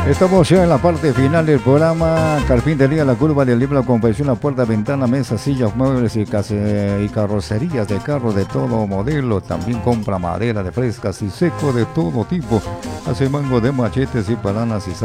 Estamos ya en la parte final del programa. Carpintería La Curva del Libro, confección, la puerta, ventana, mesa, sillas, muebles y carrocerías de carros de todo modelo. También compra madera de frescas y seco de todo tipo. Hace mango de machetes y palanas y